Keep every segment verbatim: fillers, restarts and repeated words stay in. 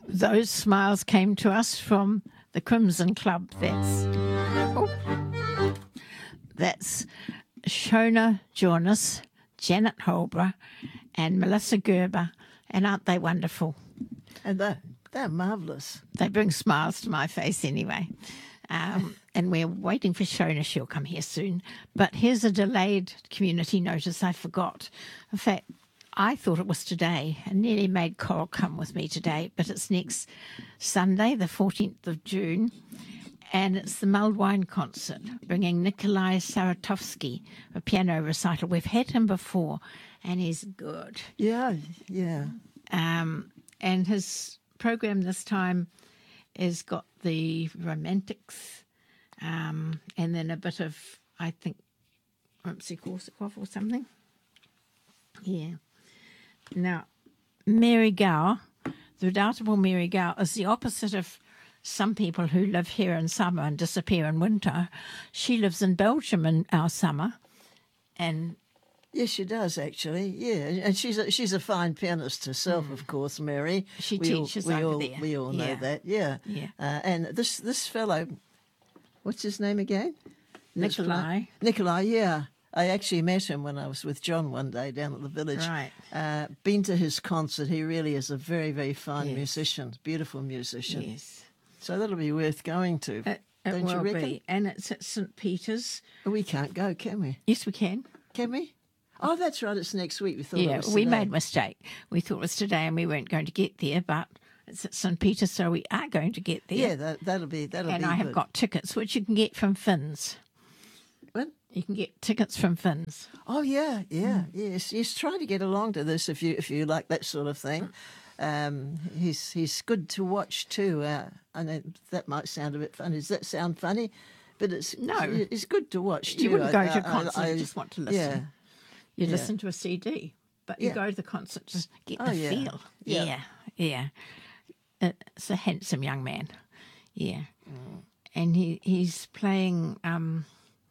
those smiles came to us from the Crimson Club. That's oh, that's Shona Jonas, Janet Holbrook, and Melissa Gerber, and aren't they wonderful? And they're, they're marvellous. They bring smiles to my face anyway. Um, and we're waiting for Shona. She'll come here soon. But here's a delayed community notice I forgot. In fact, I thought it was today and nearly made Coral come with me today, but it's next Sunday, the fourteenth of June, and it's the mulled wine concert, bringing Nikolai Saratovsky, a piano recital. We've had him before, and he's good. Yeah, yeah. Um, and his program this time has got the romantics, um, and then a bit of, I think, Rimsky-Korsakov or something. Yeah. Now, Mary Gow, the redoubtable Mary Gow, is the opposite of some people who live here in summer and disappear in winter. She lives in Belgium in our summer, and yes, she does actually. Yeah, and she's a, she's a fine pianist herself, mm. of course, Mary. She we teaches all, we over all, there. We all yeah. know that. Yeah, yeah. Uh, and this this fellow, what's his name again? Nikolai. Nikolai. Yeah, I actually met him when I was with John one day down at the village. Right. Uh, been to his concert. He really is a very very fine yes. musician, beautiful musician. Yes. So that'll be worth going to. It, it don't will you reckon? be, and it's at Saint Peter's. We can't go, can we? Yes, we can. Can we? Oh, that's right. It's next week. We thought yeah, it was we today. made a mistake. We thought it was today, and we weren't going to get there, but it's at Saint Peter's, so we are going to get there. Yeah, that, that'll be that'll and be. I have good. got tickets, which you can get from Finn's. What? You can get tickets from Finn's. Oh yeah, yeah, mm. yes, yes. Try to get along to this if you if you like that sort of thing. Um, he's he's good to watch too. Uh, I know that might sound a bit funny. Does that sound funny? But it's no, it's good to watch too. You wouldn't go I, to a concert; I, I, you just want to listen. Yeah, you yeah. listen to a C D, but you yeah. go to the concert to get oh, the yeah. feel. Yeah, yeah, yeah. It's a handsome young man. Yeah, mm. and he he's playing. Um,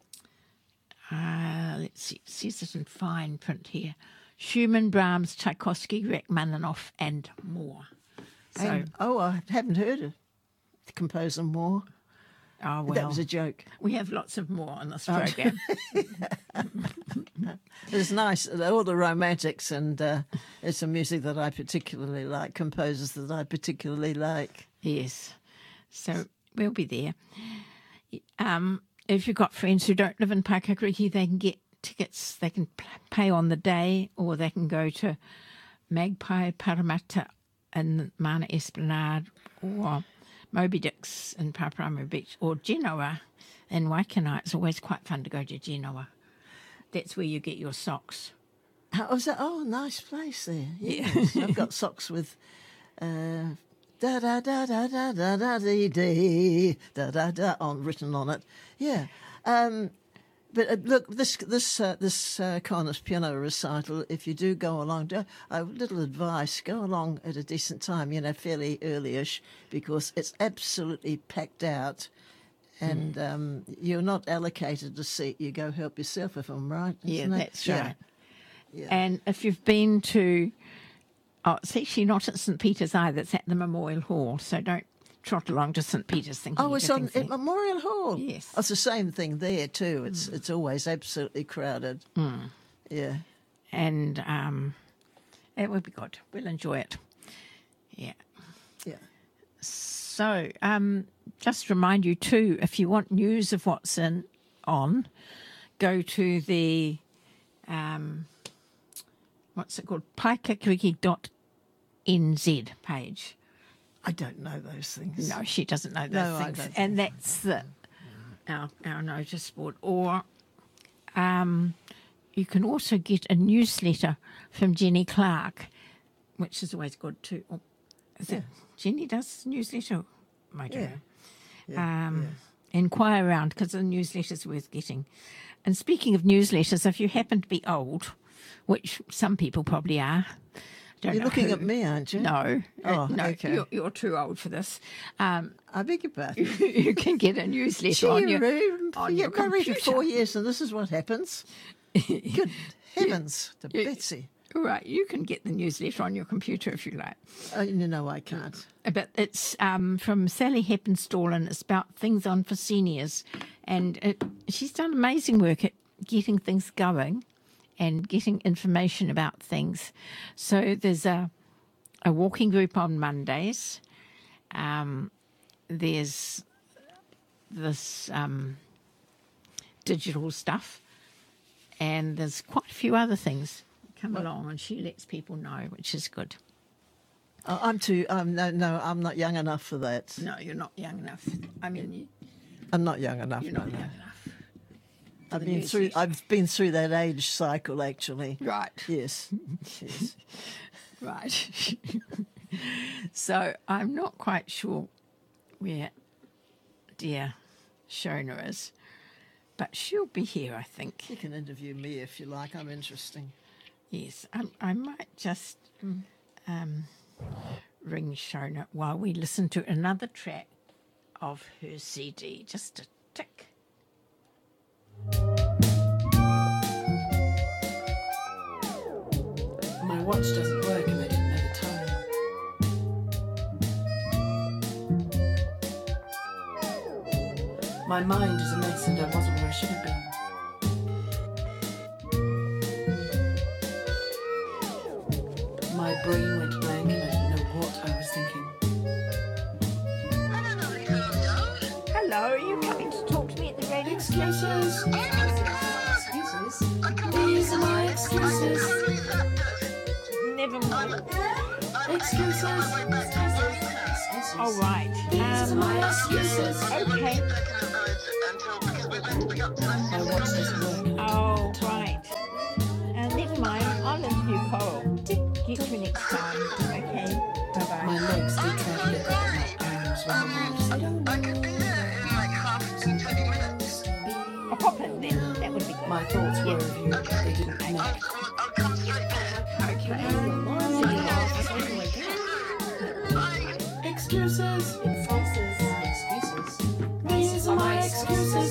uh, let's see, it says it in fine print here. Schumann, Brahms, Tchaikovsky, Rachmaninoff, and more. So, and, oh, I haven't heard of the composer more. Oh, well. That was a joke. We have lots of more on this program. It's nice. All the romantics, and uh, it's some music that I particularly like, composers that I particularly like. Yes. So we'll be there. Um, if you've got friends who don't live in Paikakariki, they can get tickets. They can pay on the day, or they can go to Magpie Parramatta in Mana Esplanade, or Moby Dick's in Paparamau Beach, or Genoa in Waikanae. It's always quite fun to go to Genoa. That's where you get your socks. Oh, is that? Oh, nice place there. Yes. Yeah. I've got socks with uh, da da da da da da da dee dee da da da on written on it. Yeah. Um, But uh, look, this this uh, this uh, Connor's piano recital, if you do go along, do, a little advice, go along at a decent time, you know, fairly early-ish, because it's absolutely packed out, and mm. um, you're not allocated a seat. You go help yourself, if I'm right. Yeah, it? that's right. Yeah. Yeah. And if you've been to, oh, it's actually not at Saint Peter's either, it's at the Memorial Hall, so don't trot along to Saint Peter's thinking. Oh, it's on at Memorial Hall. Yes, oh, it's the same thing there too. It's mm. it's always absolutely crowded. Mm. Yeah, and um, it will be good. We'll enjoy it. Yeah, yeah. So, um, just remind you too, if you want news of what's in on, go to the um, what's it called, paikakariki dot n z page. I don't know those things. No, she doesn't know those no, things. I don't and that's the our, our notice board. Or um, you can also get a newsletter from Jenny Clark, which is always good too. Oh, is yeah. it Jenny does newsletter? I don't yeah. know. Yeah. Um, yeah. Inquire around, because the newsletter's worth getting. And speaking of newsletters, if you happen to be old, which some people probably are, Don't You're looking who. at me, aren't you? No. Oh, no, okay. You're, you're too old for this. Um, I beg your pardon. you can get a newsletter Gee, on your, rude. on you your married for computer. four years and this is what happens. Good heavens to you, Betsy. Right, you can get the newsletter on your computer if you like. Oh, no, no, I can't. But it's um, from Sally Heppenstall, and it's about things on for seniors. And it, she's done amazing work at getting things going and getting information about things. So there's a, a walking group on Mondays. Um, there's this um, digital stuff. And there's quite a few other things come what? along, and she lets people know, which is good. Oh, I'm too. Um, no, no, I'm not young enough for that. No, you're not young enough. I mean, you, I'm not young enough. You're no, not no. young enough. I've been through. I've been through that age cycle, actually. Right. Yes. Yes. Right. So I'm not quite sure where dear Shona is. But she'll be here, I think. You can interview me if you like. I'm interesting. Yes, I, I might just um, ring Shona while we listen to another track of her C D. Just a tick. My watch doesn't work and I didn't know the time. My mind is a mess and I wasn't where I should have been. My brain went blank and I didn't know what I was thinking. Hello, are you coming to talk to me at the radio? Excuses. Excuses. These are my excuses. Never mind. Excuses. Excuses. All right. These are Um, my excuses. okay. My watch doesn't work. Oh, right. Uh, never mind. I'll interview Coral. Get you next time. Okay. Bye-bye. My legs did try to get back my arms when the world said, oh no. I'll pop in then. That would be good. My thoughts were Yeah. of you, but they didn't connect. Okay. Excuses. Excuses. Excuses. These are my excuses.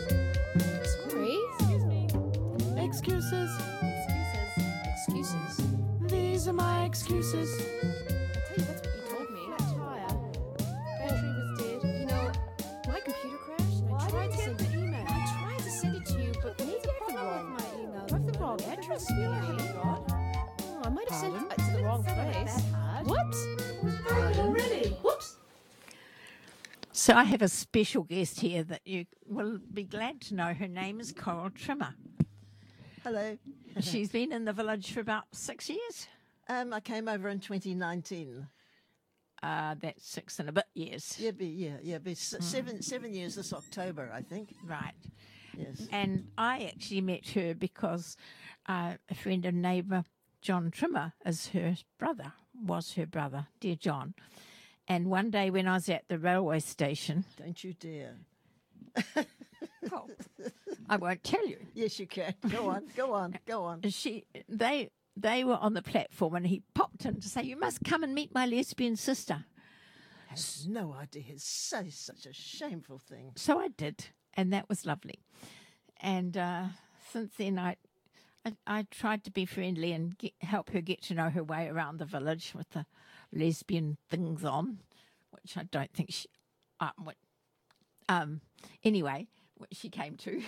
Sorry? Excuse me. Excuses. Excuses. Excuses. These are my excuses. I'll tell you, that's what you told me. That tire. Battery was dead. You know, my computer crashed and I tried to send it. Email. I tried to send it to you, but maybe I have the wrong my email. I have the wrong address. Really? Oh, I might have sent it to the wrong place. What? Already? Whoops. So I have a special guest here that you will be glad to know. Her name is Coral Trimmer. Hello. She's been in the village for about six years. Um, I came over in twenty nineteen. Uh, that's six and a bit years. Yeah, be yeah, yeah, be s- seven seven years this October, I think. Right. Yes. And I actually met her because uh, a friend and neighbour, John Trimmer, is her brother, was her brother, dear John. And one day when I was at the railway station, Don't you dare. oh, I won't tell you. Yes, you can. Go on, go on, go on. She, they, they were on the platform, and he popped in to say, "You must come and meet my lesbian sister." Has no idea. It's so, such a shameful thing. So I did, and that was lovely. And uh, since then, I, I, I tried to be friendly and get, help her get to know her way around the village with the lesbian things on, which I don't think she. Uh, what, um. Anyway, which she came to,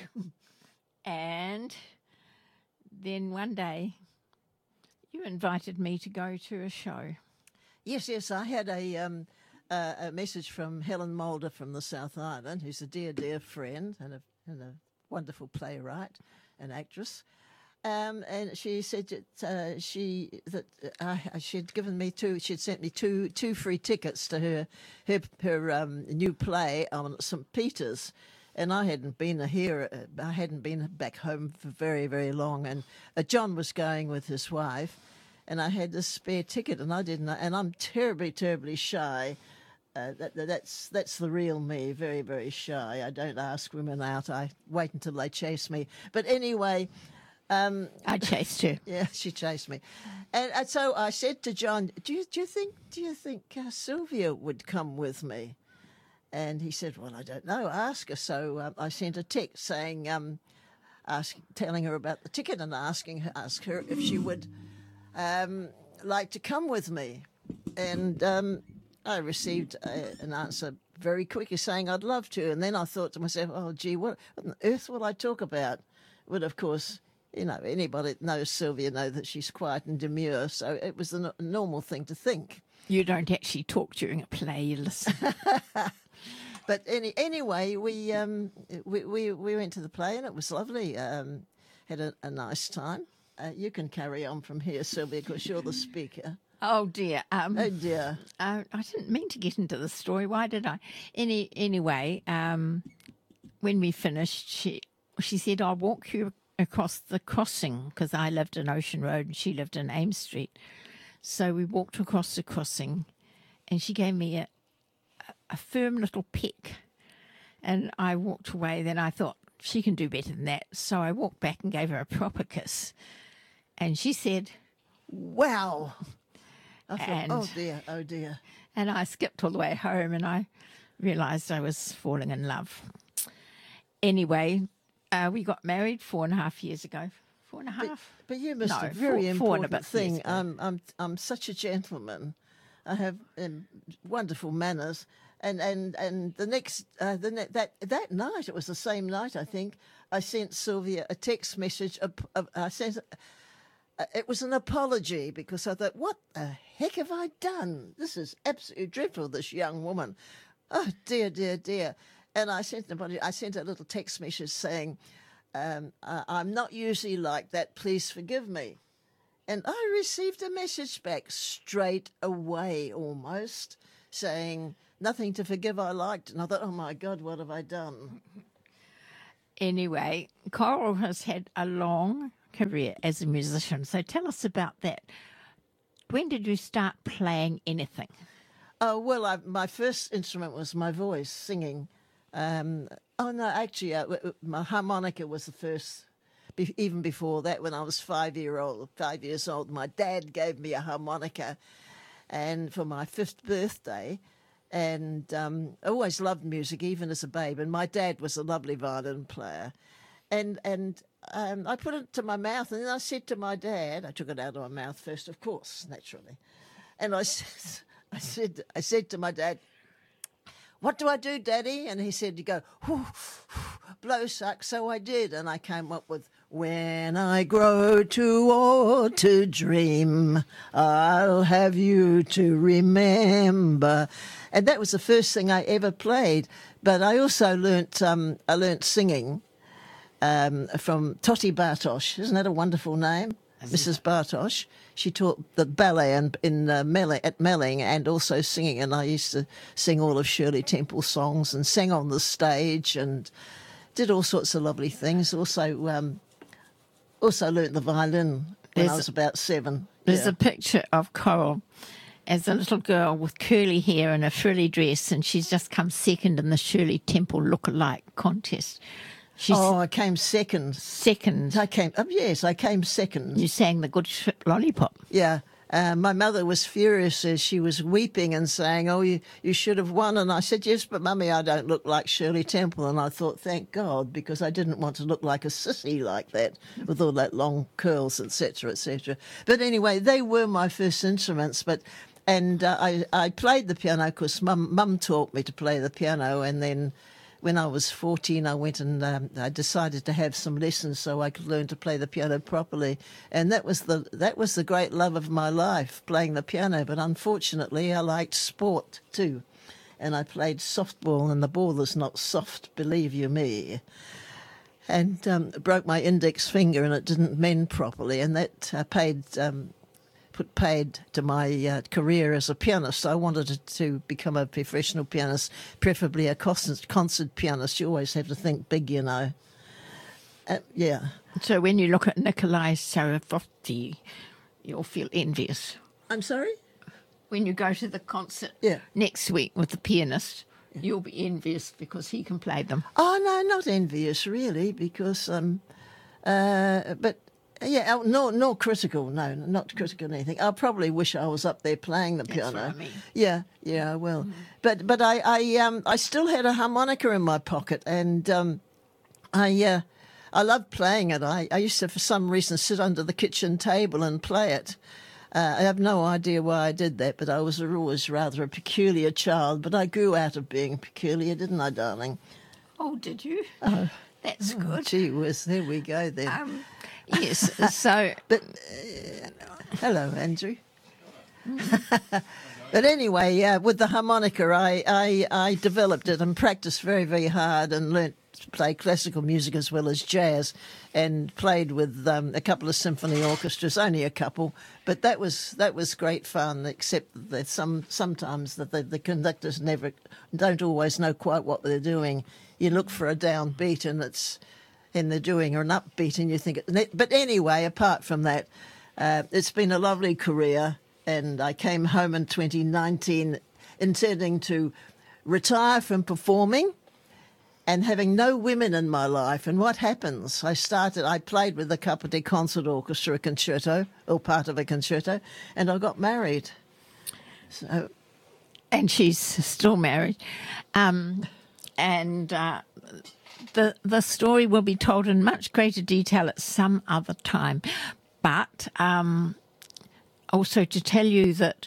and then one day, you invited me to go to a show. Yes, yes. I had a um, uh, a message from Helen Mulder from the South Island, who's a dear, dear friend and a, and a wonderful playwright and actress. Um, and she said that uh, she that uh, she'd given me two. She'd sent me two two free tickets to her her her um, new play on Saint Peter's, and I hadn't been here. Uh, I hadn't been back home for very very long. And uh, John was going with his wife, and I had this spare ticket, and I didn't. And I'm terribly terribly shy. Uh, that, that, that's that's the real me. Very very shy. I don't ask women out. I wait until they chase me. But anyway. Um, I chased her. Yeah, she chased me, and, and so I said to John, "Do you do you think do you think uh, Sylvia would come with me?" And he said, "Well, I don't know. Ask her." So um, I sent a text saying, um, ask, telling her about the ticket and asking her, ask her if she would um, like to come with me? And um, I received a, an answer very quickly saying I'd love to. And then I thought to myself, oh, gee, what, what on earth will I talk about? But, of course, you know, anybody that knows Sylvia know that she's quiet and demure, so it was the no- normal thing to think. You don't actually talk during a play, you listen. But any, anyway, we, um, we we we went to the play and it was lovely. Um, had a, a nice time. Uh, you can carry on from here, Sylvia, because you're the speaker. Oh, dear. Um, Oh, dear. Uh, I didn't mean to get into the story. Why did I? Any Anyway, um, when we finished, she she said, I'll walk you across the crossing, because I lived in Ocean Road and she lived in Ames Street. So we walked across the crossing and she gave me a, a firm little peck. And I walked away. Then I thought, she can do better than that. So I walked back and gave her a proper kiss. And she said, Wow. I thought, And- oh, dear, oh, dear. and I skipped all the way home and I realised I was falling in love. Anyway, uh, we got married four and a half years ago. Four and a half? But you missed No, a very four- four and a important bit thing. years ago. I'm, I'm, I'm such a gentleman. I have um, wonderful manners. And, and, and the next, uh, the ne- that, that night, it was the same night, I think, I sent Sylvia a text message. A, a, I sent, uh, it was an apology because I thought, what the heck have I done? This is absolutely dreadful, this young woman. Oh, dear, dear, dear. And I sent, somebody, I sent a little text message saying, um, uh, I'm not usually like that, please forgive me. And I received a message back straight away almost saying, nothing to forgive I liked. And I thought, oh my God, what have I done? Anyway, Coral has had a long career as a musician. So tell us about that. When did you start playing anything? Oh, well, I, my first instrument was my voice, singing. Um, oh, no, actually, uh, w- w- my harmonica was the first. Be- even before that, when I was five year old, five years old, my dad gave me a harmonica, and for my fifth birthday, and um, I always loved music, even as a babe. And my dad was a lovely violin player, and and um, I put it to my mouth, and then I said to my dad, I took it out of my mouth first, of course, naturally, and I said, I said, I said to my dad, what do I do, Daddy? And he said, you go, whoo, whoo, blow suck. So I did. And I came up with, when I grow too old to dream, I'll have you to remember. And that was the first thing I ever played. But I also learnt, um, I learnt singing um, from Toti Bartosh. Isn't that a wonderful name? Missus Bartosh. She taught the ballet and in uh, Melling, at Melling, and also singing. And I used to sing all of Shirley Temple's songs and sang on the stage and did all sorts of lovely things. Also, um, also learnt the violin when There's I was about seven. There's Yeah. a picture of Coral as a little girl with curly hair and a frilly dress, and she's just come second in the Shirley Temple look-alike contest. She's Oh, I came second. second. I came. Oh, yes, I came second. You sang the Good Ship Lollipop. Yeah. Uh, my mother was furious as she was weeping and saying, oh, you, you should have won. And I said, yes, but Mummy, I don't look like Shirley Temple. And I thought, thank God, because I didn't want to look like a sissy like that with all that long curls, et cetera, et cetera. But anyway, they were my first instruments. But And uh, I, I played the piano because mum, mum taught me to play the piano. And then when I was fourteen, I went and um, I decided to have some lessons so I could learn to play the piano properly. And that was the that was the great love of my life, playing the piano. But unfortunately, I liked sport too. And I played softball, and the ball is not soft, believe you me. And um, broke my index finger, and it didn't mend properly. And that uh, paid... Um, put paid to my uh, career as a pianist. I wanted to, to become a professional pianist, preferably a concert, concert pianist. You always have to think big, you know. Uh, yeah. So when you look at Nikolai Saravotti, you'll feel envious. I'm sorry? When you go to the concert Yeah. next week with the pianist, you'll be envious because he can play them. Oh, no, not envious, really, because... Um, uh, but... Yeah, oh, no, no critical, no, not critical or anything. I probably wish I was up there playing the That's piano. what I mean. Yeah, yeah, I will. Mm. But but I I um I still had a harmonica in my pocket, and um I uh, I love playing it. I, I used to, for some reason, sit under the kitchen table and play it. Uh, I have no idea why I did that, but I was always rather a peculiar child. But I grew out of being peculiar, didn't I, darling? Oh, did you? Oh, that's Oh, good. gee whiz, there we go then. Um, yes. So, But uh, hello, Andrew. But anyway, yeah, with the harmonica, I, I I developed it and practiced very, very hard and learnt to play classical music as well as jazz, and played with um, a couple of symphony orchestras, only a couple, but that was that was great fun. Except that some sometimes that the, the conductors never don't always know quite what they're doing. You look for a downbeat and it's and they're doing an upbeat, and you think. It, but anyway, apart from that, uh, it's been a lovely career. And I came home in twenty nineteen intending to retire from performing and having no women in my life. And what happens? I started, I played with the Capri Concert Orchestra, a concerto, or part of a concerto, and I got married. So, and she's still married. Um, and uh, the the story will be told in much greater detail at some other time. But um, also to tell you that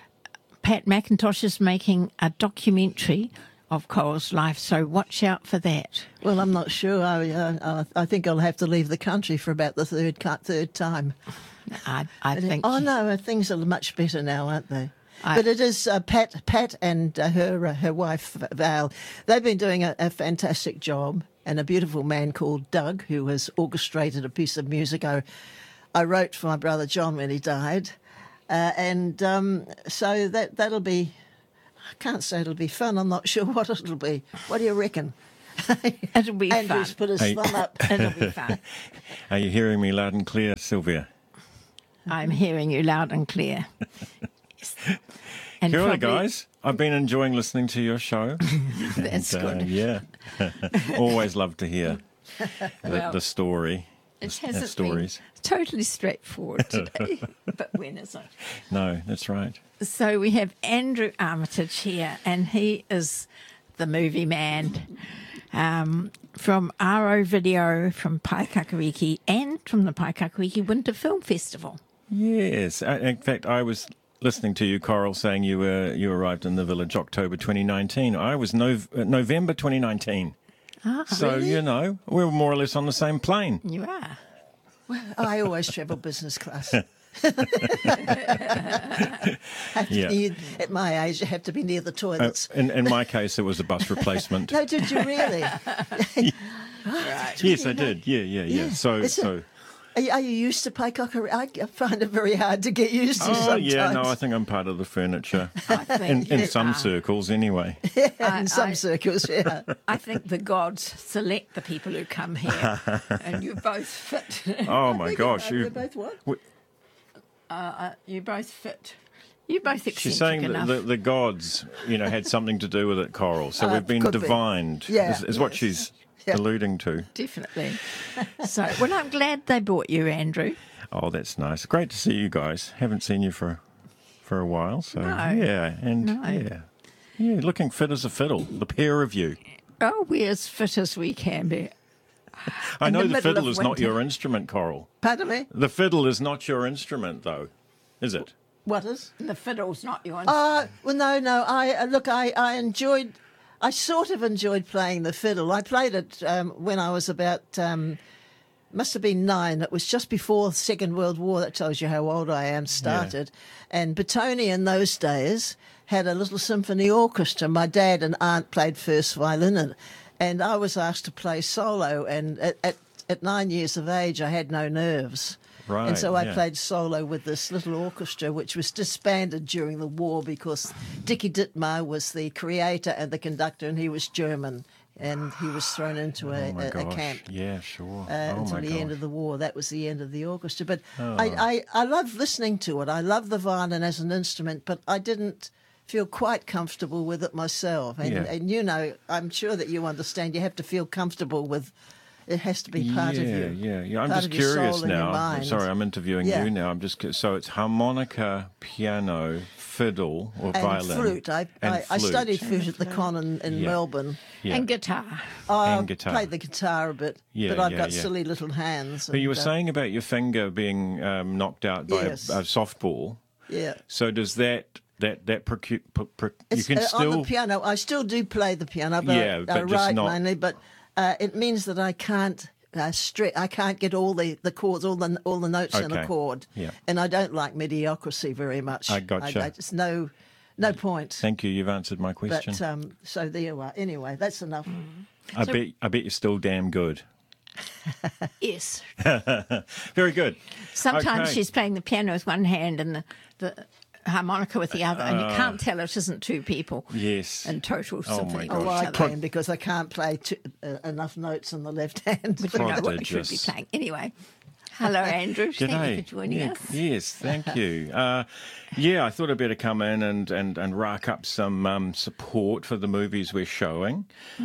Pat McIntosh is making a documentary of Coral's life, so watch out for that. well, I'm not sure. I, uh, I think I'll have to leave the country for about the third third time. I, I But, think. oh no, things are much better now, aren't they? I- but it is uh, Pat, Pat, and uh, her uh, her wife Val. They've been doing a, a fantastic job, and a beautiful man called Doug, who has orchestrated a piece of music I, I wrote for my brother John when he died, uh, and um, so that that'll be. I can't say it'll be fun. I'm not sure what it'll be. What do you reckon? It'll be Andrew's fun. put his Hey. thumb up. It'll be fun. Are you hearing me loud and clear, Sylvia? I'm hearing you loud and clear. Yes. And Kia ora, probably- guys. I've been enjoying listening to your show. That's And, uh, good. yeah. Always love to hear the, Well, the story. It the hasn't stories. been totally straightforward today, but when is it? No, that's right. So we have Andrew Armitage here, and he is the movie man um, from R O Video, from Paikakariki, and from the Paikakariki Winter Film Festival. Yes. Uh, In fact, I was listening to you, Coral, saying you were you arrived in the village October twenty nineteen. I was Nov- uh, November twenty nineteen. Ah, So, you know, we were more or less on the same plane. you are. I always travel business class. Yeah. You- at my age, you have to be near the Uh, toilets. in, in my case, it was a bus replacement. No, did you really? Yes, I did. Yeah, yeah, yeah. Yeah. So, It's a- so. Are you, are you used to Paikaka? I find it very hard to get used to Oh, sometimes. yeah, no, I think I'm part of the furniture. I think In, in you some are. circles, anyway. I- in some I- circles, yeah. I think the gods select the people who come here, and you both fit. Oh, my gosh. Are You, they both what? Uh, you both fit. You both eccentric she's saying that enough. the, the gods, you know, had something to do with it, Coral. So Uh, we've been could be. divined, Yeah, is, is what yes. she's Yeah. alluding to. Definitely. So, well, I'm glad they brought you, Andrew. Oh, that's nice. Great to see you guys. Haven't seen you for for a while. So, No. yeah. And, No. yeah. Yeah, looking fit as a fiddle, the pair of you. Oh, we're as fit as we can be. I In know the the, middle fiddle of is not winter. your instrument, Coral. Pardon me? The fiddle is not your instrument, though, is it? What is? The fiddle's not yours. Uh, well, no, no. I uh, look. I, I enjoyed. I sort of enjoyed playing the fiddle. I played it um, when I was about. Um, must have been nine. It was just before the Second World War. That tells you how old I am. Started, and Batoni in those days had a little symphony orchestra. My dad and aunt played first violin, and, and I was asked to play solo. And at, at at nine years of age, I had no nerves. Right. And so I yeah. played solo with this little orchestra, which was disbanded during the war because Dickie Dittmar was the creator and the conductor, and he was German, and he was thrown into a, Oh, my a, a gosh. camp Yeah, sure. uh, oh, until my the gosh. end of the war. That was the end of the orchestra. But Oh. I, I, I love listening to it. I love the violin as an instrument, but I didn't feel quite comfortable with it myself. And, Yeah. and you know, I'm sure that you understand. You have to feel comfortable with It has to be part yeah, of you. Yeah, yeah. I'm part just of your curious soul and your now. mind. Sorry, I'm interviewing Yeah. you now. I'm just cu- so it's harmonica, piano, fiddle, or And violin, flute. I, and I, I flute. studied flute at the Con in, in Yeah. Melbourne. Yeah. And guitar. I And guitar. played the guitar a bit, Yeah, but I've yeah, got yeah. silly little hands. But you were and, uh, saying about your finger being um, knocked out by Yes. a, a softball. yeah. So does that that that procu- pro- pro- you It's, can uh, still on the piano. I still do play the piano, but Yeah, I, but I just write not- mainly. But uh, it means that I can't uh, stre- I can't get all the, the chords, all the all the notes in Okay. a chord. Yeah. And I don't like mediocrity very much. I gotcha. I, I just no no point. Thank you. You've answered my question. But um, so there you are. Anyway, that's enough. I bet I bet you're still damn good. Yes. Very good. Sometimes Okay. she's playing the piano with one hand and the, the harmonica with the other, and you can't tell it isn't two people Yes. in total Oh, symphony. my with Oh, each I other. can because I can't play two, uh, enough notes on the left hand. But you know what we should be Prodigious. playing. Anyway, hello, Andrew. Thank you G'day. for joining Yeah, us. Yes, thank you. Uh, yeah, I thought I'd better come in and, and, and rack up some um, support for the movies we're showing.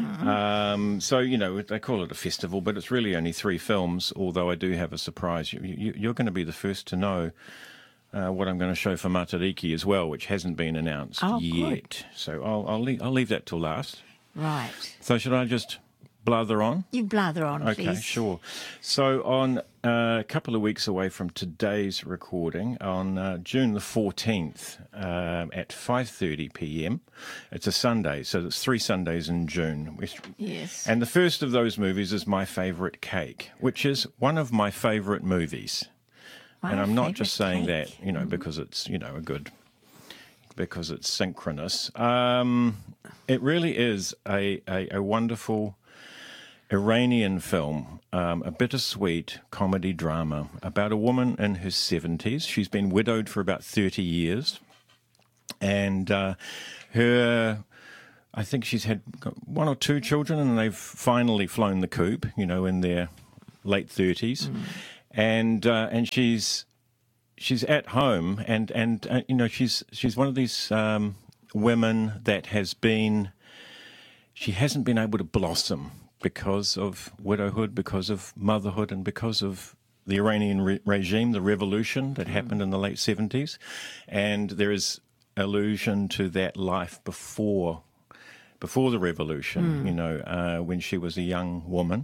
Um, so, you know, they call it a festival, but it's really only three films, although I do have a surprise. You, you, you're going to be the first to know uh, what I'm going to show for Matariki as well, which hasn't been announced Oh, yet. good. So I'll, I'll, leave, I'll leave that till last. Right. So should I just blather on? You blather on, Okay, please. sure. So on uh, a couple of weeks away from today's recording, on uh, June the fourteenth um, at five thirty p.m, it's a Sunday, so it's three Sundays in June. Which- Yes. And the first of those movies is My Favourite Cake, which is one of my favourite movies. My and I'm not just favourite saying cake. that, you know, because it's, you know, a good, because it's synchronous. Um, it really is a, a, a wonderful Iranian film, um, a bittersweet comedy drama about a woman in her seventies. She's been widowed for about thirty years. And uh, her, I think she's had one or two children, and they've finally flown the coop, you know, in their late thirties. And uh, and she's she's at home, and and uh, you know she's she's one of these um, women that has been she hasn't been able to blossom because of widowhood, because of motherhood, and because of the Iranian re- regime, the revolution that happened in the late seventies, and there is allusion to that life before before the revolution. You know, uh, when she was a young woman,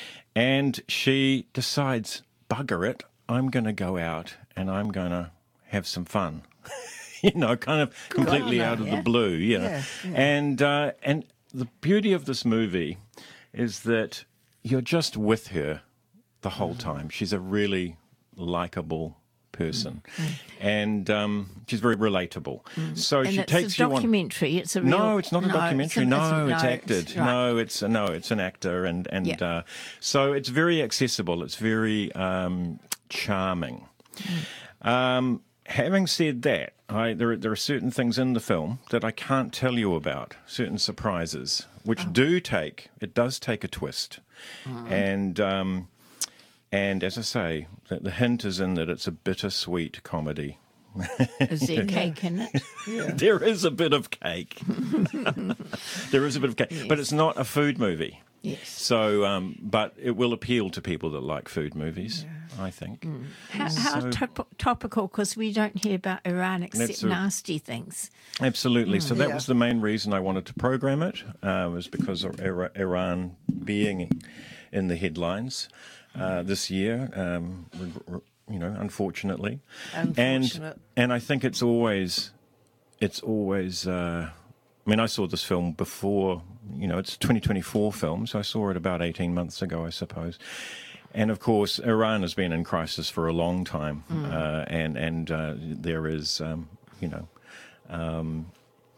and she decides, bugger it, I'm going to go out and I'm going to have some fun. you know, kind of completely on her, out of yeah. the blue. Yeah. Yeah, yeah. And, uh, and the beauty of this movie is that you're just with her the whole time. She's a really likable person. And um, she's very relatable. So And she it's takes a you on. documentary. It's a real, No, it's not a no, documentary. It's a, no, it's, it's no, acted. right. No, it's no, it's an actor, and and Yeah. uh, so it's very accessible. It's very um, charming. Um, having said that, I, there are, there are certain things in the film that I can't tell you about. Certain surprises, which Oh. do take it does take a twist, and. Um, and as I say, the, the hint is in that it's a bittersweet comedy. Is there cake in it? There is a bit of cake. there is a bit of cake, but it's not a food movie. Yes. So, um, but it will appeal to people that like food movies, I think. How, how So- top, topical, because we don't hear about Iran except That's a- nasty things. Absolutely. So that Yeah. was the main reason I wanted to program it, uh, was because of Ira- Iran being in the headlines uh, this year. Um, r- r- you know, unfortunately, Unfortunate. and and I think it's always, it's always. Uh, I mean, I saw this film before. You know, it's a twenty twenty-four film, so I saw it about eighteen months ago, I suppose. And of course, Iran has been in crisis for a long time, uh, and and uh, there is, um, you know. Um,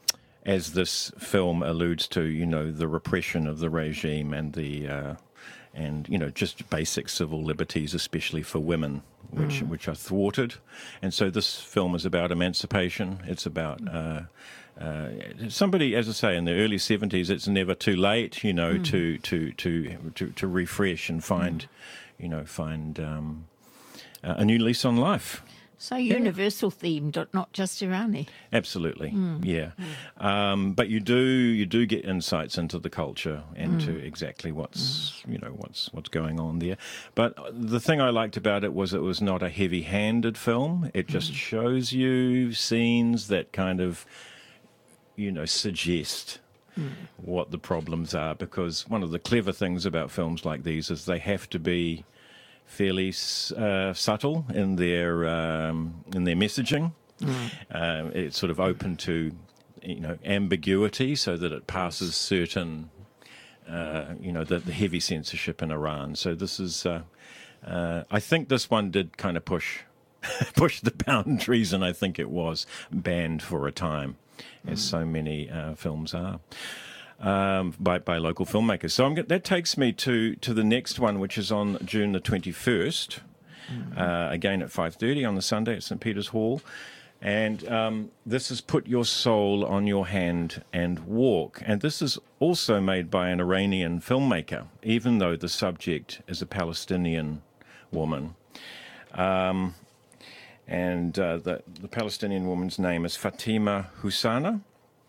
as this film alludes to, you know, the repression of the regime and the uh, and you know just basic civil liberties, especially for women, which which are thwarted. And so this film is about emancipation. It's about uh, uh, somebody, as I say, in the early seventies. It's never too late, you know, to, to to to to refresh and find, you know, find um, a new lease on life. So universal themed, not just Irani. Absolutely, yeah. Um, but you do you do get insights into the culture and to exactly what's you know what's what's going on there. But the thing I liked about it was it was not a heavy-handed film. It just shows you scenes that kind of you know suggest what the problems are. Because one of the clever things about films like these is they have to be fairly uh, subtle in their um, in their messaging. Mm. Uh, it's sort of open to you know ambiguity, so that it passes certain uh, you know the, the heavy censorship in Iran. So this is, uh, uh, I think this one did kind of push push the boundaries, and I think it was banned for a time, as mm. so many uh, films are. Um, by, by local filmmakers. So I'm get, that takes me to, to the next one, which is on June the twenty-first, mm-hmm. uh, again at five thirty on the Sunday at Saint Peter's Hall. And um, this is Put Your Soul on Your Hand and Walk. And this is also made by an Iranian filmmaker, even though the subject is a Palestinian woman. Um, and uh, the, the Palestinian woman's name is Fatima Husana.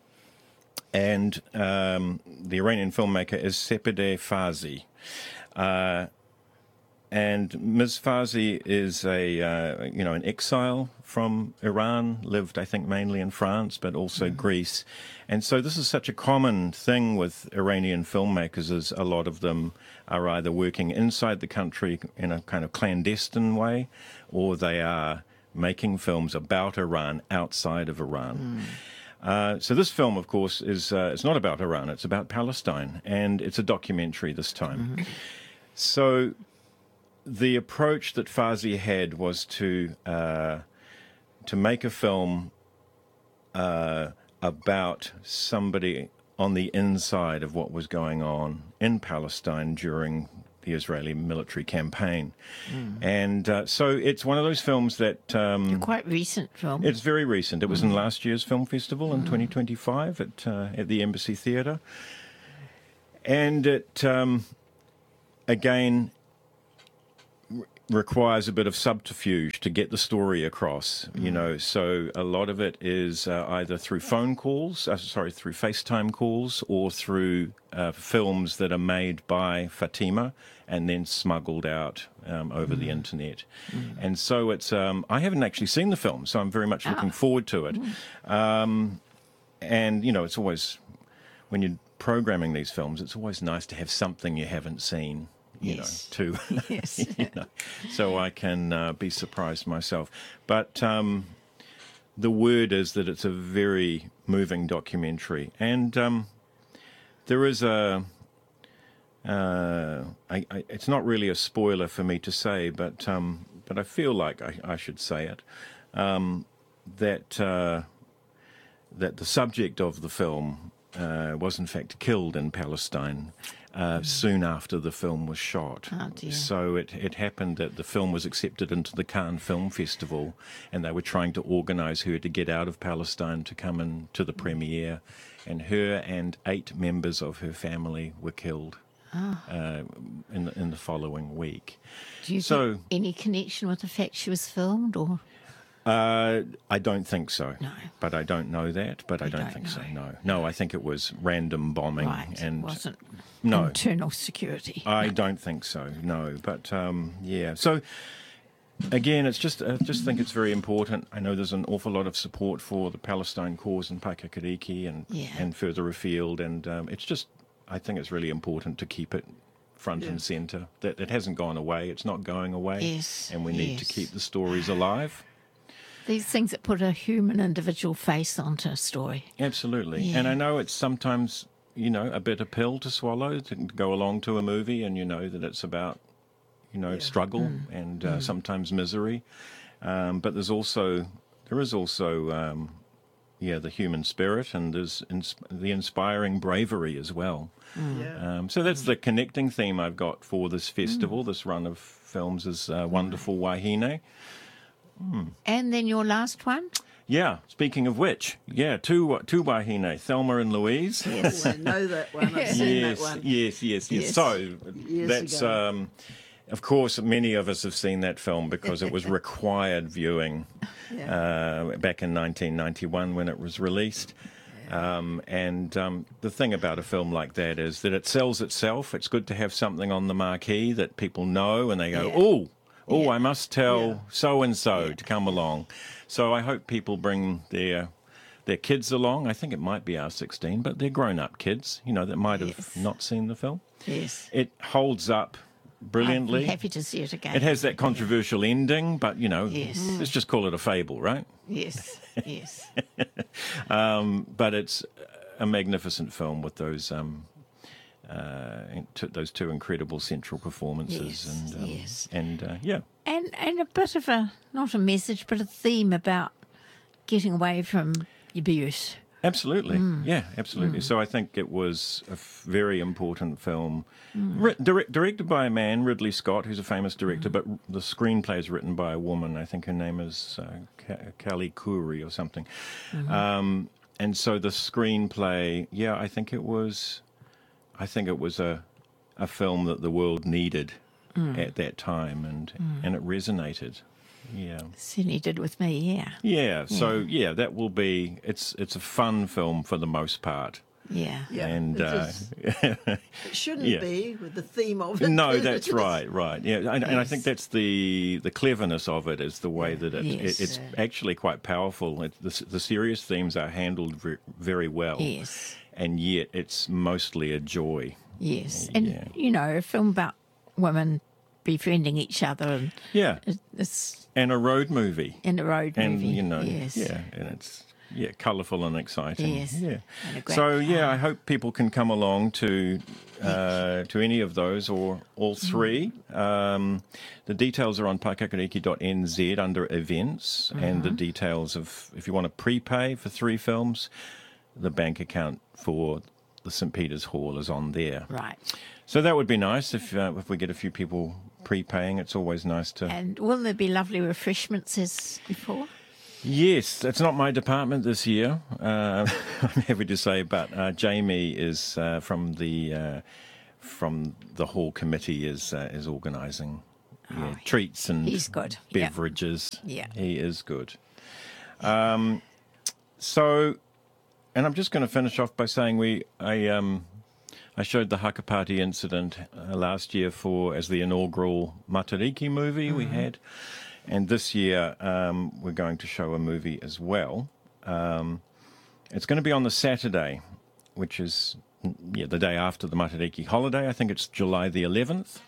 And um, the Iranian filmmaker is Sepideh Fazi. Uh, and Miz Fazi is a, uh, you know, an exile from Iran, lived, I think, mainly in France, but also mm. Greece. And so this is such a common thing with Iranian filmmakers, is a lot of them are either working inside the country in a kind of clandestine way, or they are making films about Iran outside of Iran. Mm. Uh, so this film, of course, is uh, it's not about Iran, it's about Palestine, and it's a documentary this time. Mm-hmm. So the approach that Fazi had was to uh, to make a film uh, about somebody on the inside of what was going on in Palestine during the Israeli military campaign. Mm. And uh, so it's one of those films that... Um, a quite recent film. It's very recent. It was mm. in last year's film festival in mm. twenty twenty-five at uh, at the Embassy Theatre. And it, um, again, re- requires a bit of subterfuge to get the story across, mm. you know. So a lot of it is uh, either through phone calls, uh, sorry, through FaceTime calls, or through uh, films that are made by Fatima and then smuggled out um, over mm. the internet. Mm. And so it's, um, I haven't actually seen the film, so I'm very much looking oh. forward to it. Mm. Um, and, you know, it's always, when you're programming these films, it's always nice to have something you haven't seen, you yes. know, to, yes. you know, so I can uh, be surprised myself. But um, the word is that it's a very moving documentary. And um, there is a... Uh, I, I, it's not really a spoiler for me to say, but um, but I feel like I, I should say it. Um, that uh, that the subject of the film uh, was in fact killed in Palestine uh, mm. soon after the film was shot. Oh dear. So it it happened that the film was accepted into the Cannes Film Festival, and they were trying to organise her to get out of Palestine to come in to the premiere, and her and eight members of her family were killed. Oh. Uh, in the, in the following week. Do you so, think any connection with the fact she was filmed, or? Uh, I don't think so. No, but I don't know that. But I don't, don't think know. so. No, no. I think it was random bombing, right. and it wasn't no internal security. I no. don't think so. No, but um, yeah. So again, it's just I just think it's very important. I know there's an awful lot of support for the Palestine cause in Paikakiriki and yeah. and further afield, and um, it's just. I think it's really important to keep it front yeah. and centre, that it hasn't gone away, it's not going away, yes, and we need yes. to keep the stories alive. These things that put a human individual face onto a story. Absolutely. Yeah. And I know it's sometimes, you know, a bitter pill to swallow, to go along to a movie and you know that it's about, you know, yeah. struggle mm. and uh, mm. sometimes misery. Um, but there's also, there is also... Um, Yeah, the human spirit, and there's ins- the inspiring bravery as well. Mm. Yeah. Um, so that's the connecting theme I've got for this festival, mm. this run of films is uh, Wonderful Wahine. Mm. And then your last one? Yeah, speaking of which, yeah, two, two Wahine, Thelma and Louise. Yes, I know that one. I've seen yes, that one. Yes, yes, yes, yes. So Years that's... Um, of course, many of us have seen that film because it was required viewing uh, back in nineteen ninety-one when it was released. Um, and um, the thing about a film like that is that it sells itself. It's good to have something on the marquee that people know and they go, Yeah. oh, oh, Yeah. I must tell Yeah. so-and-so Yeah. to come along. So I hope people bring their their kids along. I think it might be R sixteen, but they're grown-up kids, you know, that might have Yes. not seen the film. Yes. It holds up brilliantly. I'd be happy to see it again. It has that controversial ending, but, you know, Yes. let's just call it a fable, right? Yes, yes. Um, but it's a magnificent film with those um, uh, t- those two incredible central performances. Yes, and um, yes. And, uh, yeah. And and a bit of a, not a message, but a theme about getting away from abuse. Absolutely, Mm. yeah, absolutely. So I think it was a f- very important film, Ri- direct, directed by a man, Ridley Scott, who's a famous director, but the screenplay is written by a woman. I think her name is uh, Ka- Kali Khoury or something. Um, and so the screenplay, yeah, I think it was, I think it was a a film that the world needed at that time, and and it resonated. Yeah. Certainly did with me, yeah. Yeah, so yeah, that will be. It's it's a fun film for the most part, Yeah. Yeah, and it uh, is. It shouldn't yeah. be with the theme of it. no, but that's it is. right, right. Yeah, and, and I think Yes. that's the the cleverness of it is the way that it, Yes. it it's actually quite powerful. It, the the serious themes are handled very, very well, Yes. and yet it's mostly a joy. Yes. And, Yeah. you know, a film about women befriending each other and Yeah, it- it's and a road movie, in a road and movie. you know, yes. yeah, and it's. Yeah, colourful and exciting. Yes, Yeah. and a great So yeah, car. I hope people can come along to uh, to any of those or all three. Um, the details are on paekakariki dot n z under events, and the details of if you want to prepay for three films, the bank account for the Saint Peter's Hall is on there. Right. So that would be nice if uh, if we get a few people prepaying. It's always nice to. And will there be lovely refreshments as before? Yes, it's not my department this year, uh, I'm happy to say, but uh, Jamie is uh, from the uh, from the hall committee is uh, is organising yeah, treats and He's good. Yeah. beverages. Yeah. He is good. Um, so, and I'm just going to finish off by saying we I um I showed the Haka Party incident uh, last year for as the inaugural Matariki movie we had. And this year, um, we're going to show a movie as well. Um, it's going to be on the Saturday, which is mm, yeah the day after the Matariki holiday. I think it's July the eleventh.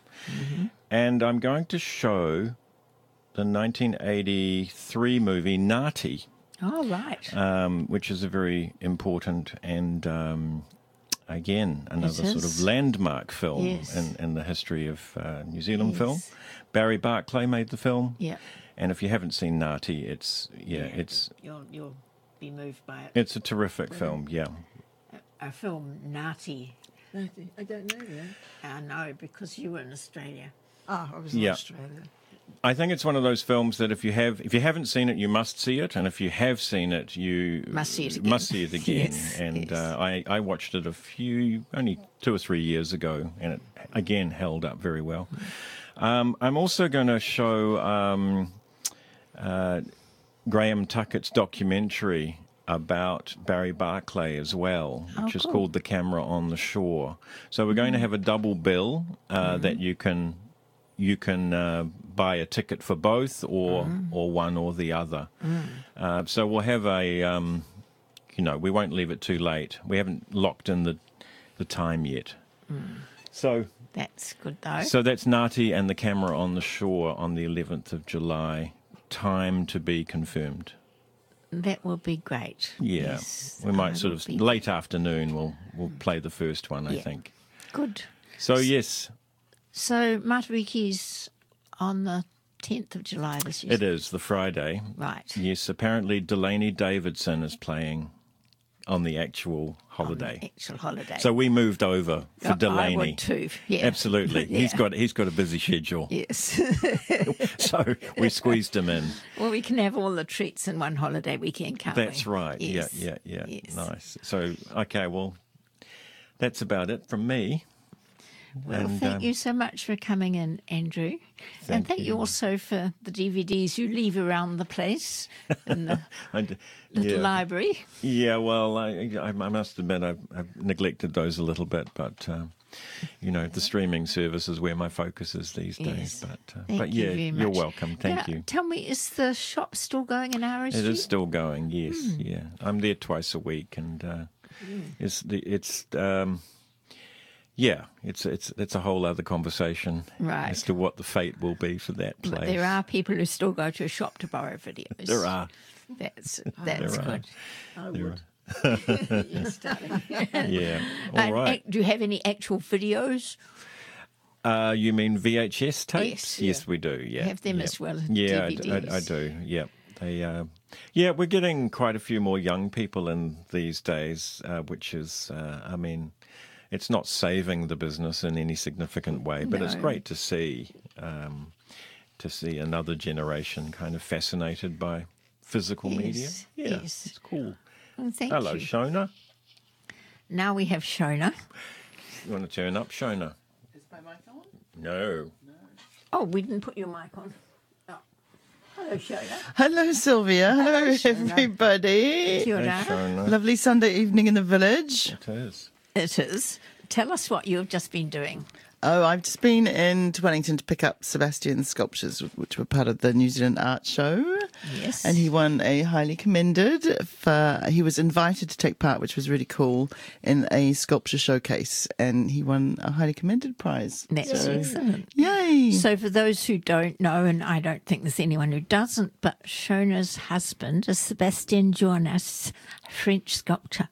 And I'm going to show the nineteen eighty-three movie Nati, Oh, right. um, which is a very important and, um, again, another sort of is. landmark film Yes. in, in the history of uh, New Zealand film. Yes. Barry Barclay made the film. Yeah. And if you haven't seen Nati, it's yeah, it's You'll, you'll be moved by it. it's a terrific film. Yeah, A film, Nati. I don't know that. I know, because you were in Australia. Oh, I was Yeah. in Australia. I think it's one of those films that if you have if you haven't seen it, you must see it, and if you have seen it, you Must see it again. Must see it again. Yes, and yes. Uh, I I watched it a few only two or three years ago, and it again held up very well. Um, I'm also going to show um, uh, Graham Tuckett's documentary about Barry Barclay as well, which Oh, is cool. called The Camera on the Shore. So we're going to have a double bill uh, that you can you can uh, buy a ticket for both or or one or the other. Uh, so we'll have a um, you know we won't leave it too late. We haven't locked in the the time yet. So. That's good, though. So that's Nati and The Camera on the Shore on the eleventh of July. Time to be confirmed. That will be great. Yeah, Yes, we might I sort will of be- late afternoon. We'll we'll play the first one, I Yeah. think. Good. So yes, So Matariki's on the tenth of July this year. it is the Friday. Right. Yes, apparently Delaney Davidson is playing on the actual holiday. Actual holiday. So we moved over for I- Delaney. I would too. Yeah. Absolutely, he's Yeah. got he's got a busy schedule, Yes. so we squeezed him in. Well, we can have all the treats in one holiday weekend, can't we? That's right. Yes. Yeah, yeah, yeah. Yes. Nice. So, okay, well, that's about it from me. Well, And, thank um, you so much for coming in, Andrew. and Thank thank you. you. also for the D V Ds you leave around the place in the I d- little yeah. library. Yeah, well, I, I, I must admit I've, I've neglected those a little bit, but um, you know, the streaming service is where my focus is these days. Yes. But uh, Thank but you yeah, very you're much. welcome. Thank Now, you. Tell me, is the shop still going in Arrow It Street? is still going. Yes, Hmm. yeah. I'm there twice a week, and uh, it's the it's. Um, Yeah, it's it's it's a whole other conversation Right. as to what the fate will be for that place. But there are people who still go to a shop to borrow videos. There are. That's that's There are. good. I There would. Yes, darling. Yeah. All And right. ac- do you have any actual videos? Uh, you mean V H S Yes. tapes? Yes, we do. Yeah. Have them yeah. as well as Yeah, I D d- V Ds. I, I do. Yeah. They. Uh, yeah, we're getting quite a few more young people in these days, uh, which is, uh, I mean, it's not saving the business in any significant way, but it's No. great to see um, to see another generation kind of fascinated by physical media. Yes, Yeah, yes. it's cool. Oh, thank Hello, you. Shona. Now we have Shona. You want to turn up, Shona? Is my mic on? No. Oh, we didn't put your mic on. Oh. Hello, Shona. Hello, Sylvia. Hello, Shona. everybody. Kia Hey, ora. Shona. Lovely Sunday evening in the village. It is. It is. Tell us what you've just been doing. Oh, I've just been in to Wellington to pick up Sebastian's sculptures, which were part of the New Zealand Art Show. Yes. And he won a highly commended for, he was invited to take part, which was really cool, in a sculpture showcase. And he won a highly commended prize. That's So, excellent. yay. So, for those who don't know, and I don't think there's anyone who doesn't, but Shona's husband is Sebastien Joannas, French sculptor.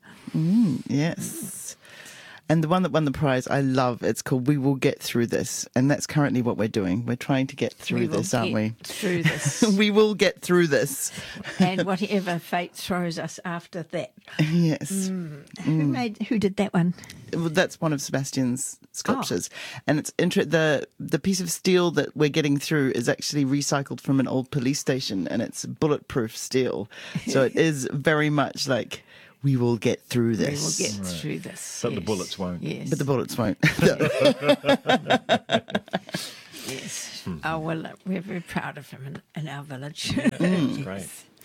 Yes. And the one that won the prize, I love. It's called We Will Get Through This. And that's currently what we're doing. We're trying to get through We will this, aren't get we? Through this. We will get through this. And whatever fate throws us after that. Yes. Who made? Who did that one? Well, that's one of Sebastian's sculptures. And it's inter- the the piece of steel that we're getting through is actually recycled from an old police station, and it's bulletproof steel. So it is very much like we will get through We will this. get through this. But the yes. bullets won't. Yes. But the bullets won't. yes. Oh well, uh, we're very proud of him in, in our village. That's great.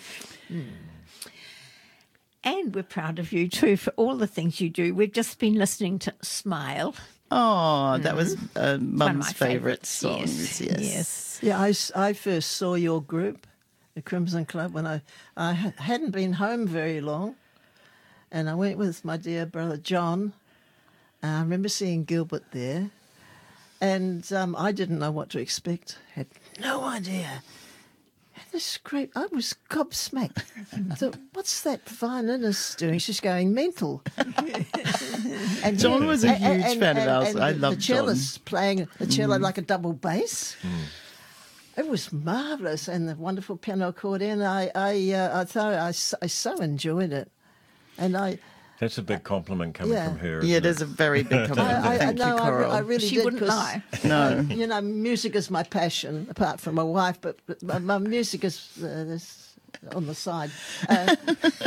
And we're proud of you too for all the things you do. We've just been listening to Smile. Oh, that was uh, One of Mum's my favourite favourites. songs. Yes. Yes. Yes. Yeah, I, s- I first saw your group, the Crimson Club, when I, I ha- hadn't been home very long. And I went with my dear brother John. And I remember seeing Gilbert there. And um, I didn't know what to expect. Had no idea. And this great, I was gobsmacked. I thought, what's that violinist doing? She's going mental. And John he- was a and- and- huge fan of and- ours. and I the- love the John. cellist playing the cello like a double bass. It was marvelous, and the wonderful piano accordion. I, I, uh, I thought I, s- I so enjoyed it, and I, That's a big compliment coming Yeah. from her. Yeah, isn't it is a very big compliment. I, I, Thank no, you, I, re- Coral. I really She did. wouldn't 'cause, lie. No. you know, music is my passion, apart from my wife, but, but my, my music is, uh, is on the side. Uh,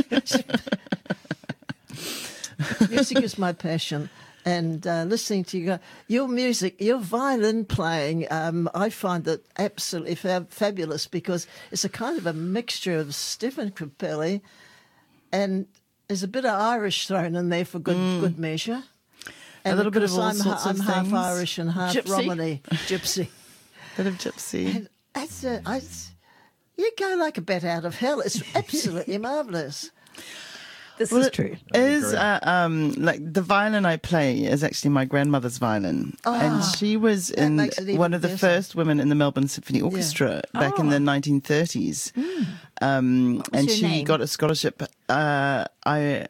music is my passion. And uh, listening to you, go, your music, your violin playing, um, I find it absolutely fab- fabulous because it's a kind of a mixture of Stephen Capelli and there's a bit of Irish thrown in there for good good measure. And little bit of course all I'm, sorts I'm of half things. Irish and half Gypsy. Romany, gypsy. Bit of gypsy. And that's a, I, you go like a bat out of hell. It's absolutely marvellous. This Well, is it true. Is great. uh, um like the violin I play is actually my grandmother's violin, and she was in makes it even one of the better. first women in the Melbourne Symphony Orchestra back in the nineteen thirties. Um, and her she name? got a scholarship. Uh, I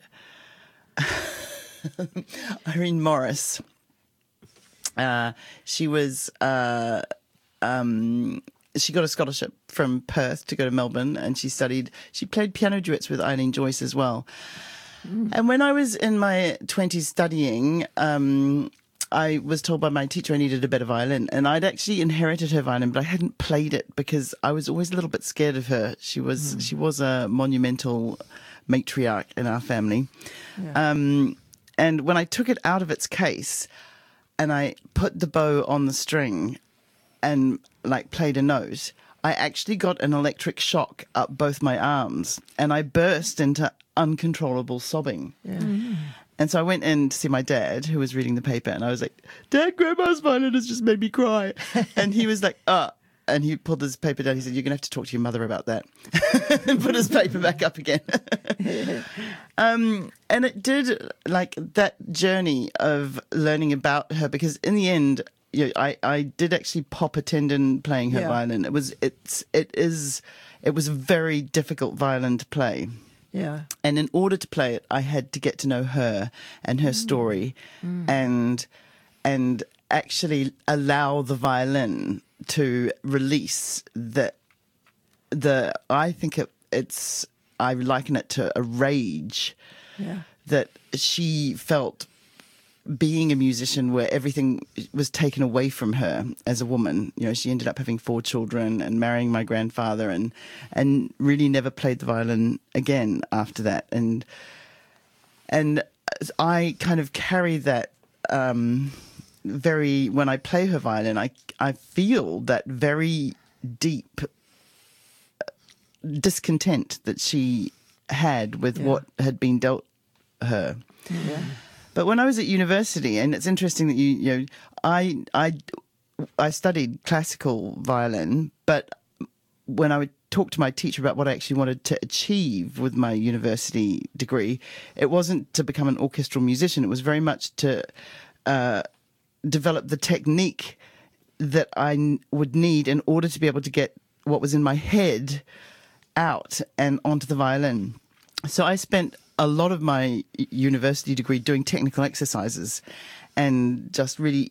Irene Morris. Uh, she was. Uh, um, she got a scholarship from Perth to go to Melbourne, and she studied. She played piano duets with Eileen Joyce as well. And when I was in my twenties studying, um, I was told by my teacher I needed a better violin, and I'd actually inherited her violin, but I hadn't played it because I was always a little bit scared of her. She was she was a monumental matriarch in our family. Um, and when I took it out of its case, and I put the bow on the string and like played a note, I actually got an electric shock up both my arms and I burst into uncontrollable sobbing. Yeah. And so I went in to see my dad, who was reading the paper, and I was like, Dad, Grandma's violin has just made me cry. And he was like, uh, and he pulled his paper down. He said, you're going to have to talk to your mother about that. And put his paper back up again. um, and it did, like, that journey of learning about her, because in the end, you know, I, I did actually pop a tendon playing her Yeah. violin. It was, it's, it is, it was a very difficult violin to play. Yeah. And in order to play it, I had to get to know her and her story, and and actually allow the violin to release the the. I think it, it's. I liken it to a rage Yeah. that she felt being a musician, where everything was taken away from her as a woman. You know, she ended up having four children and marrying my grandfather, and and really never played the violin again after that. And and I kind of carry that um, very when I play her violin. I I feel that very deep discontent that she had with Yeah. what had been dealt her. Yeah. But when I was at university, and it's interesting that you, you know, I, I, I studied classical violin, but when I would talk to my teacher about what I actually wanted to achieve with my university degree, it wasn't to become an orchestral musician. It was very much to uh, develop the technique that I n- would need in order to be able to get what was in my head out and onto the violin. So I spent a lot of my university degree doing technical exercises and just really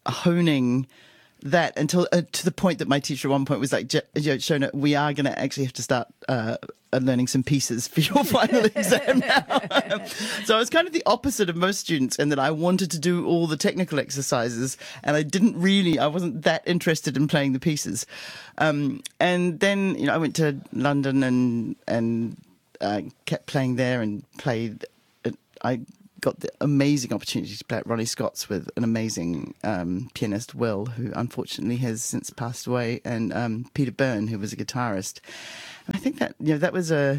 honing that until uh, to the point that my teacher at one point was like, "Je- you know, Shona, we are going to actually have to start uh, uh, learning some pieces for your final exam now." So I was kind of the opposite of most students in that I wanted to do all the technical exercises, and I didn't really, I wasn't that interested in playing the pieces. Um, and then, you know, I went to London and and uh, kept playing there and played. Uh, I got the amazing opportunity to play at Ronnie Scott's with an amazing um, pianist, Will, who unfortunately has since passed away, and um, Peter Byrne, who was a guitarist. And I think that, you know, that was a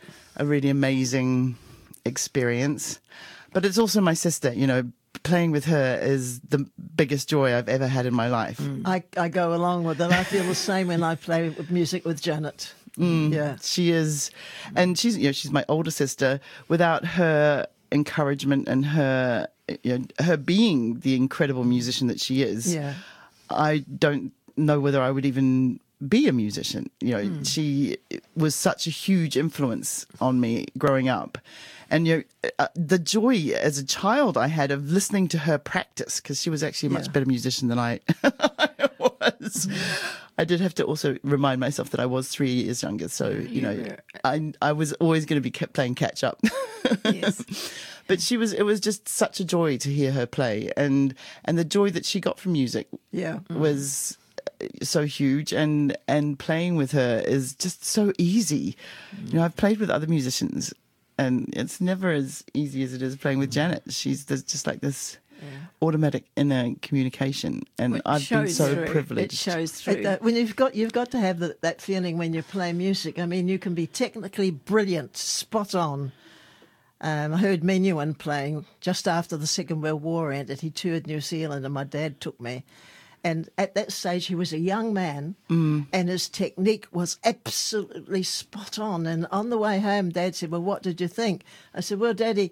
a really amazing experience. But it's also my sister, you know, playing with her is the biggest joy I've ever had in my life. I, I go along with it. I feel the same when I play with music with Janet. Yeah. She is, and she's, you know, she's my older sister. Without her encouragement and her, you know, her being the incredible musician that she is, Yeah. I don't know whether I would even be a musician. You know, Mm. she was such a huge influence on me growing up. And, you know, uh, the joy as a child I had of listening to her practice, because she was actually a much Yeah. better musician than I, I was. I did have to also remind myself that I was three years younger. So, you know, were- I, I was always going to be kept playing catch up. Yes. But she was, it was just such a joy to hear her play. And, and the joy that she got from music Yeah. was so huge, and and playing with her is just so easy. You know, I've played with other musicians, and it's never as easy as it is playing with Janet. She's there's just like this automatic inner communication, and It I've been shows so through. privileged. It shows It, through. uh, when you've got you've got to have the, that feeling when you play music. I mean, you can be technically brilliant, spot on. Um, I heard Menuhin playing just after the Second World War ended. He toured New Zealand, and my dad took me. And at that stage, he was a young man, and his technique was absolutely spot on. And on the way home, Dad said, "Well, what did you think?" I said, "Well, Daddy,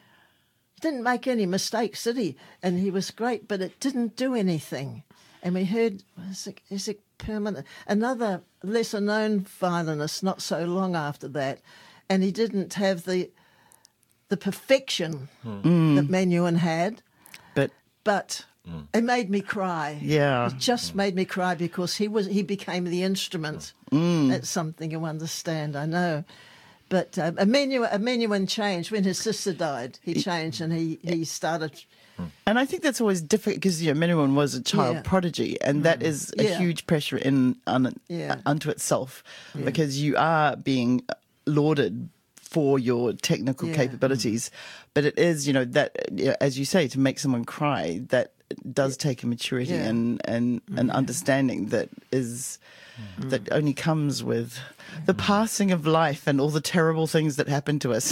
he didn't make any mistakes, did he? And he was great, but it didn't do anything." And we heard Isaac, Isaac Permanent, another lesser-known violinist, not so long after that, and he didn't have the the perfection that Menuhin had, But but it made me cry. yeah, It just made me cry because he was he became the instrument. That's something you understand, I know. But um, a Menuhin, a Menuhin changed when his sister died. He changed and he, he started. and I think that's always difficult because, you know, Menuhin was a child Yeah. prodigy, and that is a Yeah. huge pressure in un, Yeah. unto itself, because you are being lauded for your technical Yeah. capabilities. But it is, you know, that, you know, as you say, to make someone cry, that does take a maturity Yeah. and, and an understanding that is, that only comes with the passing of life and all the terrible things that happen to us.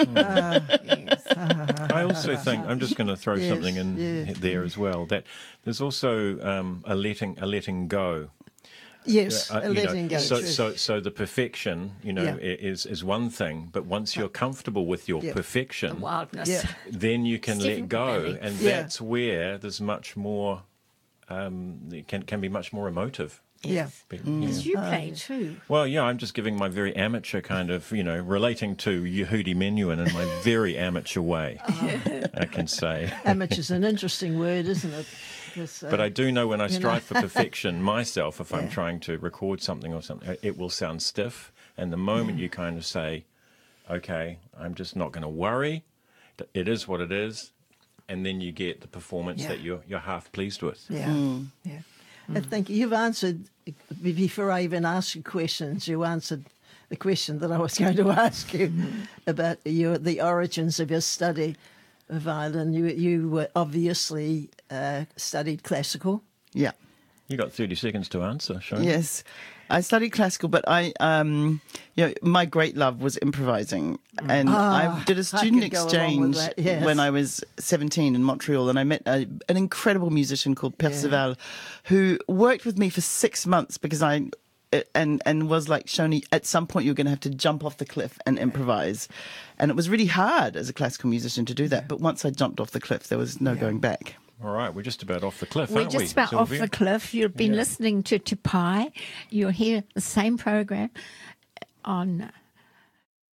I also think I'm just going to throw Yes, something in yeah. there as well. That there's also um, a letting a letting go. Yes, Uh, a you know, letting go. So, true. so, so the perfection, you know, Yeah. i- is is one thing. But once you're comfortable with your Yeah. perfection, Wildness. Yeah. then you can Stephen let go, Corbelli. and Yeah. that's where there's much more. Um, it can can be much more emotive. Yeah. Be- Because yeah. you play too. Well, yeah, I'm just giving my very amateur kind of, you know, relating to Yehudi Menuhin in my very amateur way, I can say. Amateur's an interesting word, isn't it? This, uh, But I do know when I you know. strive for perfection myself, if I'm Yeah. trying to record something or something, it will sound stiff. And the moment Mm. you kind of say, okay, I'm just not going to worry, it is what it is, and then you get the performance Yeah. that you're, you're half pleased with. Yeah, yeah. I think you've answered, before I even asked you questions, you answered the question that I was going to ask you about your, the origins of your study of violin. You, you were obviously uh, studied classical. Yeah. You got thirty seconds to answer, Shona. Yes, I studied classical, but I, um, you know, my great love was improvising, and I did a student could go along with exchange that, yes. when I was seventeen in Montreal, and I met a, an incredible musician called Percival, who worked with me for six months because I. And and was like, Shoni, at some point you're going to have to jump off the cliff and improvise, and it was really hard as a classical musician to do that. But once I jumped off the cliff, there was no going back. All right, we're just about off the cliff, We're aren't we? just about off Sylvia? the cliff. You've been Yeah. listening to Tupai. You'll hear the same program on